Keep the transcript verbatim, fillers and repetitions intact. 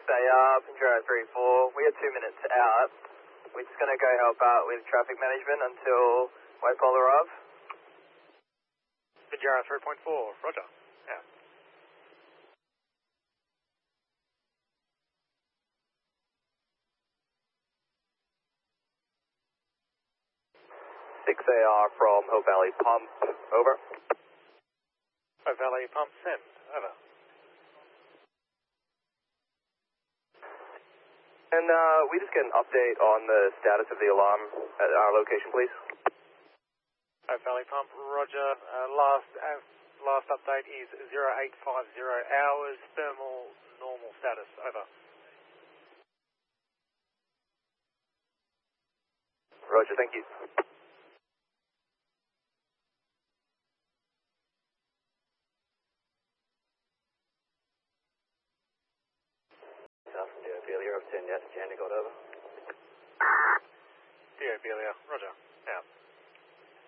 A R, Pindaro three four. We are two minutes out. We're just going to go help out with traffic management until White Polar Ave. Pindaro three point four, roger. Yeah. six A R from Hope Valley Pump, over. Hope Valley Pump, send, over. And uh, we just get an update on the status of the alarm at our location, please. Hope Valley Pump, roger. Uh, last uh, last update is zero eight five zero hours, thermal normal status, over. Roger, thank you. From D O Belia, ten, yes, Jandy got over. D O Belia, roger, out.